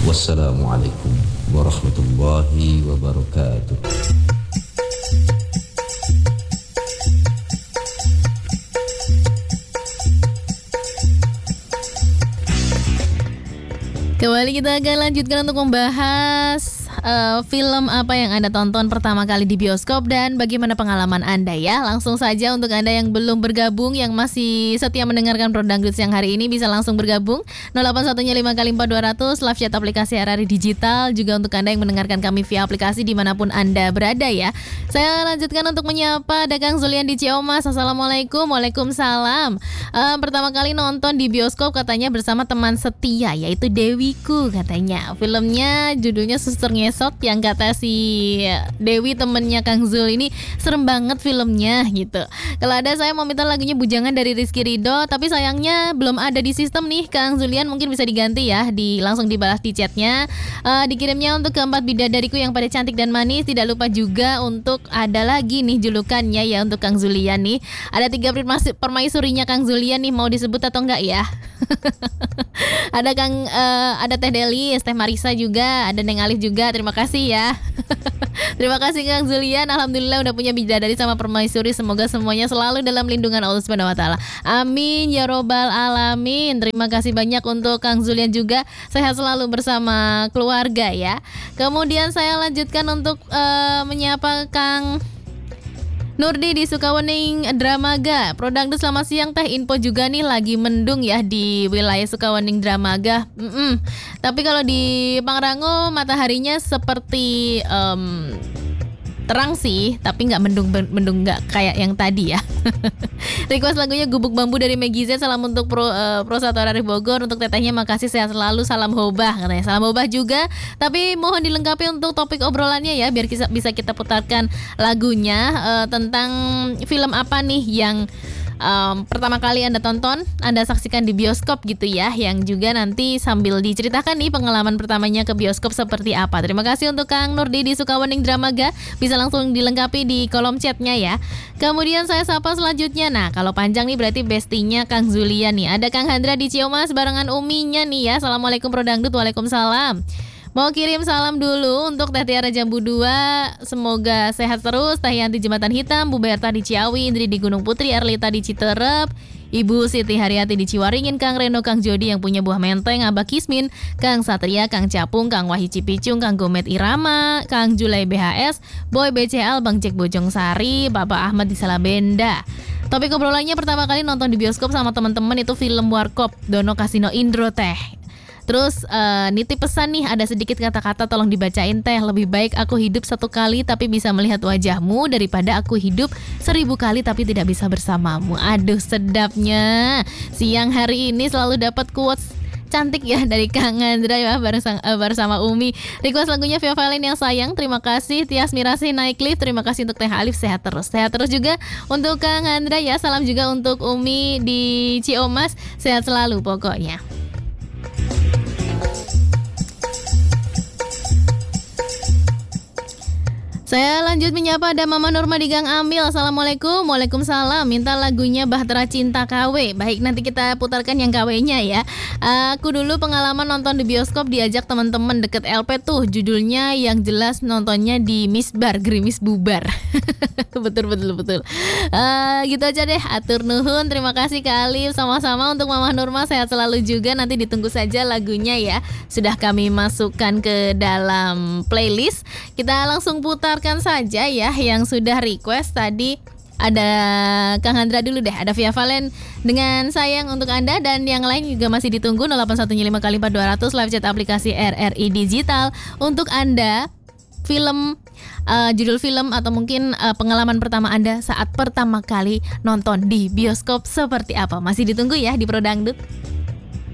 Wassalamualaikum warahmatullahi wabarakatuh. Kembali kita akan lanjutkan untuk membahas film apa yang Anda tonton pertama kali di bioskop dan bagaimana pengalaman Anda ya. Langsung saja untuk Anda yang belum bergabung, yang masih setia mendengarkan Prodangdut siang hari ini bisa langsung bergabung 0815 kali 4200 live chat aplikasi RRI Digital. Juga untuk Anda yang mendengarkan kami via aplikasi dimanapun Anda berada ya. Saya lanjutkan untuk menyapa ada Kang Zulian di Ciamas. Assalamualaikum. Waalaikumsalam. Pertama kali nonton di bioskop katanya bersama teman setia yaitu Dewiku katanya. Filmnya judulnya Suster Ngesot yang kata si Dewi temennya Kang Zul ini serem banget filmnya gitu. Kalau ada saya mau minta lagunya Bujangan dari Rizky Ridho, tapi sayangnya belum ada di sistem nih Kang Zulian, mungkin bisa diganti ya, langsung dibalas di chatnya. Dikirimnya untuk keempat bidadariku yang pada cantik dan manis. Tidak lupa juga untuk ada lagi nih julukannya ya untuk Kang Zulian nih. Ada 3 permaisurinya Kang Zulian nih, mau disebut atau enggak ya? Ada Teh Delis, Teh Marisa juga, ada Neng Alif juga. Terima kasih ya. Terima kasih Kang Zulian. Alhamdulillah udah punya bidadari sama permaisuri. Semoga semuanya selalu dalam lindungan Allah Subhanahu wa taala. Amin ya robbal alamin. Terima kasih banyak untuk Kang Zulian juga. Sehat selalu bersama keluarga ya. Kemudian saya lanjutkan untuk menyapa Kang Nurdi di Sukawening Dramaga. Prodangdut selamat siang Teh. Info juga nih lagi mendung ya di wilayah Sukawening Dramaga. Tapi kalau di Pangrango mataharinya seperti terang sih, tapi nggak mendung nggak kayak yang tadi ya. Request lagunya Gubuk Bambu dari Megi Z. Salam untuk Pro Satu Arif Bogor. Untuk tetehnya makasih, sehat selalu, salam hobah katanya. Salam hobah juga, tapi mohon dilengkapi untuk topik obrolannya ya, biar bisa kita putarkan lagunya tentang film apa nih yang pertama kali Anda tonton, Anda saksikan di bioskop gitu ya, yang juga nanti sambil diceritakan nih pengalaman pertamanya ke bioskop seperti apa. Terima kasih untuk Kang Nurdi di Sukawening Dramaga, bisa langsung dilengkapi di kolom chatnya ya. Kemudian saya sapa selanjutnya. Nah kalau panjang nih berarti bestinya Kang Zulian nih. Ada Kang Handra di Ciamas barengan uminya nih ya. Assalamualaikum Prodangdut. Waalaikumsalam. Mau kirim salam dulu untuk Teh Tiara Jambu 2, semoga sehat terus. Teh Yanti Jembatan Hitam, Bu Berta di Ciawi, Indri di Gunung Putri, Erlita di Citerep, Ibu Siti Haryati di Ciwaringin, Kang Reno, Kang Jody yang punya buah menteng, Abah Kismin, Kang Satria, Kang Capung, Kang Wahyu Cipicung, Kang Gomet Irama, Kang Julai BHS, Boy BCL, Bang Cek Bojong Sari, Bapak Ahmad di Salabenda. Topik obrolannya pertama kali nonton di bioskop sama teman-teman itu film Warkop, Dono Kasino Indro Teh. Terus nitip pesan nih, ada sedikit kata-kata tolong dibacain Teh. Lebih baik aku hidup 1 kali tapi bisa melihat wajahmu daripada aku hidup 1000 kali tapi tidak bisa bersamamu. Aduh sedapnya. Siang hari ini selalu dapat quotes cantik ya dari Kang Andra ya bersama Umi. Request lagunya Via Valen yang sayang. Terima kasih Tias Mirasi naik lift. Terima kasih untuk Teh Alif, sehat terus. Sehat terus juga untuk Kang Andra ya. Salam juga untuk Umi di Ciomas. Sehat selalu pokoknya. Saya lanjut menyapa ada Mama Norma di Gang Amil. Assalamualaikum. Waalaikumsalam. Minta lagunya Bahtera Cinta KW. Baik, nanti kita putarkan yang KW-nya ya. Aku dulu pengalaman nonton di bioskop diajak teman-teman deket LP tuh. Judulnya yang jelas nontonnya di Misbar, Gerimis Bubar. Betul. Gitu aja deh. Atur nuhun. Terima kasih Kak Alif. Sama-sama untuk Mama Norma, sehat selalu juga. Nanti ditunggu saja lagunya ya. Sudah kami masukkan ke dalam playlist. Kita langsung putar saja ya yang sudah request tadi. Ada Kang Handra dulu deh, ada Via Valen dengan sayang untuk Anda, dan yang lain juga masih ditunggu 0815 kali 4200 live chat aplikasi RRI Digital untuk Anda. Film judul film atau mungkin pengalaman pertama Anda saat pertama kali nonton di bioskop seperti apa, masih ditunggu ya di Prodangdut.